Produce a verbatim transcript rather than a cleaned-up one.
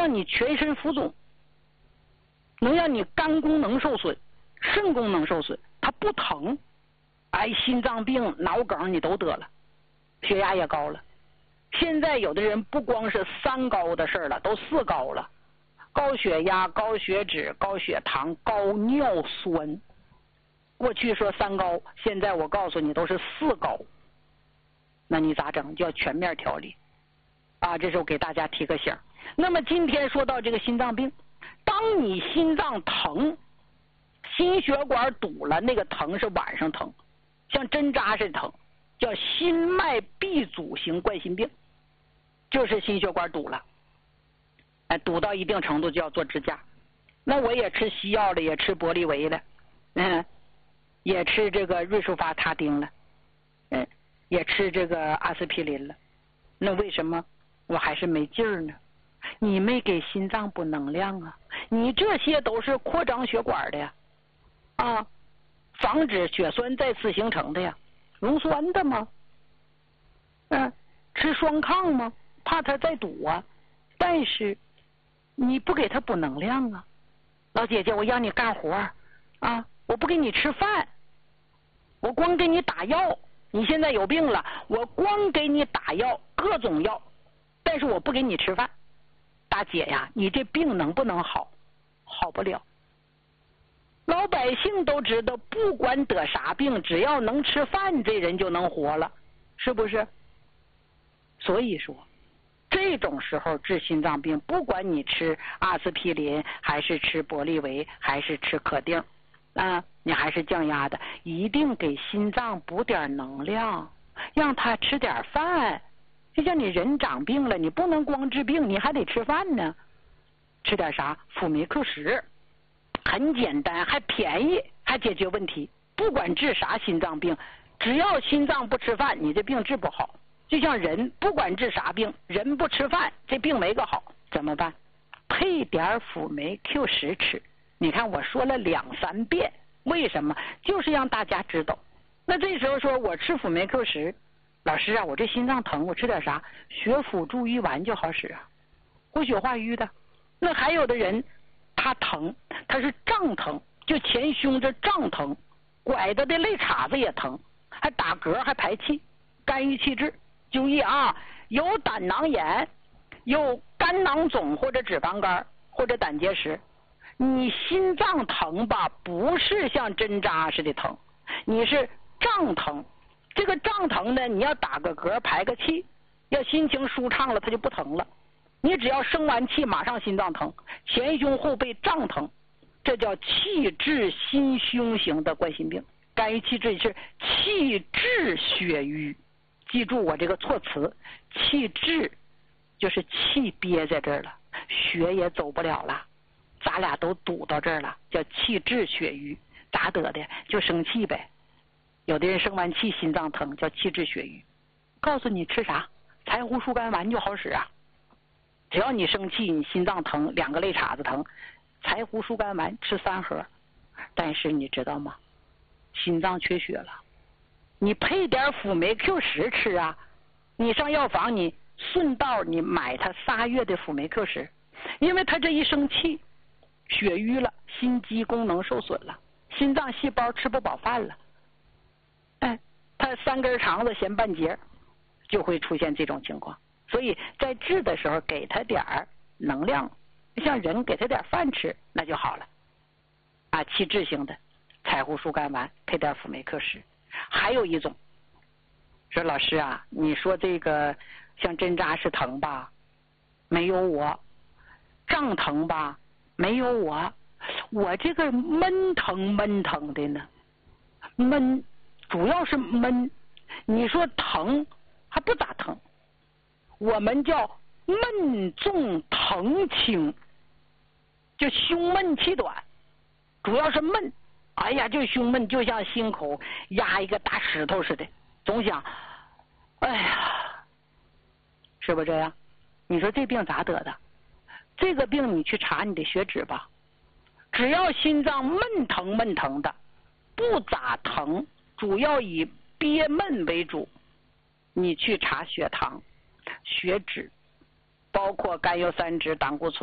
让你全身浮肿，能让你肝功能受损、肾功能受损，它不疼。哎，心脏病、脑梗你都得了，血压也高了。现在有的人不光是三高的事儿了，都四高了：高血压、高血脂、高血糖、高尿酸。过去说三高，现在我告诉你都是四高。那你咋整？就要全面调理啊！这时候给大家提个醒。那么今天说到这个心脏病，当你心脏疼，心血管堵了，那个疼是晚上疼，像针扎似的疼，叫心脉闭阻型冠心病，就是心血管堵了，哎，堵到一定程度就要做支架。那我也吃西药了，也吃博利维了，嗯，也吃这个瑞舒伐他汀了，嗯，也吃这个阿司匹林了。那为什么我还是没劲儿呢？你没给心脏补能量啊！你这些都是扩张血管的呀，啊，防止血栓再次形成的呀，溶栓的吗？嗯、啊，吃双抗吗？怕它再堵啊。但是你不给它补能量啊，老姐姐，我让你干活啊，我不给你吃饭，我光给你打药。你现在有病了，我光给你打药，各种药，但是我不给你吃饭。大姐呀，你这病能不能好？好不了。老百姓都知道，不管得啥病，只要能吃饭，这人就能活了，是不是？所以说，这种时候治心脏病，不管你吃阿司匹林，还是吃博利维，还是吃可定，啊，你还是降压的，一定给心脏补点能量，让他吃点饭。就像你人长病了，你不能光治病，你还得吃饭呢。吃点啥？辅酶 Q 十，很简单，还便宜，还解决问题。不管治啥心脏病，只要心脏不吃饭，你这病治不好。就像人，不管治啥病，人不吃饭，这病没个好，怎么办？配点辅酶 Q 十吃。你看我说了两三遍，为什么？就是让大家知道。那这时候说我吃辅酶 Q 十，老师啊，我这心脏疼，我吃点啥？血辅助瘀丸就好使啊，活血化瘀的。那还有的人他疼，他是胀疼，就前胸这胀疼，拐的的肋叉子也疼，还打嗝还排气，肝郁气滞。注意啊，有胆囊炎，有肝囊肿或者脂肪肝或者胆结石，你心脏疼吧，不是像针扎似的疼，你是胀疼。这个胀疼呢，你要打个嗝排个气，要心情舒畅了，它就不疼了。你只要生完气，马上心脏疼，前胸后背胀疼，这叫气滞心胸型的冠心病。肝郁气滞是气滞血瘀，记住我这个措辞，气滞就是气憋在这儿了，血也走不了了，咱俩都堵到这儿了，叫气滞血瘀。咋得的？就生气呗。有的人生完气心脏疼，叫气滞血瘀。告诉你吃啥？柴胡疏肝丸就好使啊。只要你生气，你心脏疼，两个肋叉子疼，柴胡疏肝丸吃三盒。但是你知道吗？心脏缺血了，你配点辅酶 Q 十吃啊。你上药房，你顺道你买它仨月的辅酶 Q 十，因为它这一生气，血瘀了，心肌功能受损了，心脏细胞吃不饱饭了。哎，他三根肠子嫌半截，就会出现这种情况。所以在治的时候给他点儿能量，像人给他点饭吃，那就好了。啊，气滞型的柴胡疏肝丸配点辅酶 Q 十。还有一种，说老师啊，你说这个像针扎是疼吧，没有我；胀疼吧，没有我。我这个闷疼闷疼的呢，闷。主要是闷，你说疼还不咋疼，我们叫闷重疼轻，就胸闷气短，主要是闷。哎呀，就胸闷，就像心口压一个大石头似的，总想，哎呀，是不是这样？你说这病咋得的？这个病你去查你的血脂吧，只要心脏闷疼闷疼的，不咋疼。主要以憋闷为主，你去查血糖、血脂，包括甘油三酯、胆固醇。